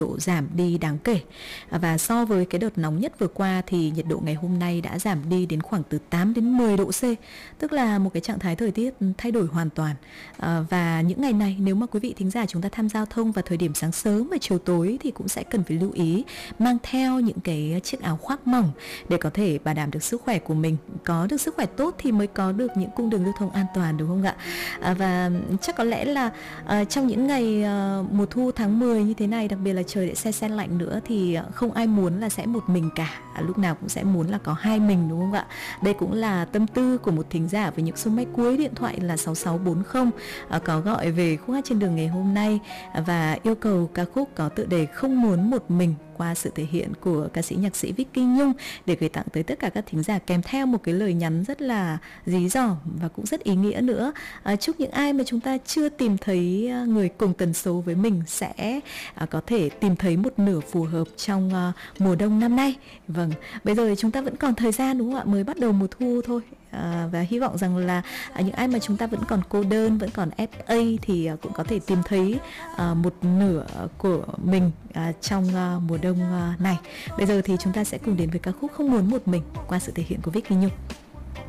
độ giảm đi đáng kể. Và so với cái đợt nóng nhất vừa qua thì nhiệt độ ngày hôm nay đã giảm đi đến khoảng từ 8 đến 10 độ C, tức là một cái trạng thái thời tiết thay đổi hoàn toàn. Và những ngày này nếu mà quý vị thính giả chúng ta tham gia giao thông vào thời điểm sáng sớm và chiều tối thì cũng sẽ cần phải lưu ý mang theo những cái chiếc áo khoác mỏng để có thể bảo đảm được sức khỏe của mình. Có được sức khỏe tốt thì mới có được những cung đường lưu thông an toàn, đúng không ạ? Và chắc có lẽ là trong những ngày mùa thu tháng 10 như thế này, đặc biệt là trời lại se lạnh nữa, thì không ai muốn là sẽ một mình cả, lúc nào cũng sẽ muốn là có hai mình, đúng không ạ? Đây cũng là tâm tư của một thính giả với những số máy cuối điện thoại là 6640 có gọi về khúc hát trên đường ngày hôm nay và yêu cầu ca khúc có tựa đề Không Muốn Một Mình qua sự thể hiện của ca sĩ nhạc sĩ Vicky Nhung để gửi tặng tới tất cả các thính giả, kèm theo một cái lời nhắn rất là dí dỏm và cũng rất ý nghĩa nữa. Chúc những ai mà chúng ta chưa tìm thấy người cùng tần số với mình sẽ có thể tìm thấy một nửa phù hợp trong mùa đông năm nay. Vâng, bây giờ chúng ta vẫn còn thời gian, đúng không ạ? Mới bắt đầu mùa thu thôi. Và hy vọng rằng là những ai mà chúng ta vẫn còn cô đơn, vẫn còn FA thì cũng có thể tìm thấy một nửa của mình trong mùa đông này. Bây giờ thì chúng ta sẽ cùng đến với ca khúc Không Muốn Một Mình qua sự thể hiện của Vicky Nhung.